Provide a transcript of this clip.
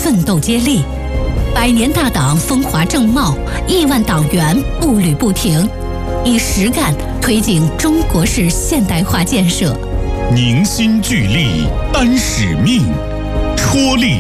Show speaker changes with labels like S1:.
S1: 奋斗接力，100年大党风华正茂，亿万党员步履不停，以实干推进中国式现代化建设。
S2: 凝心聚力，担使命，戳力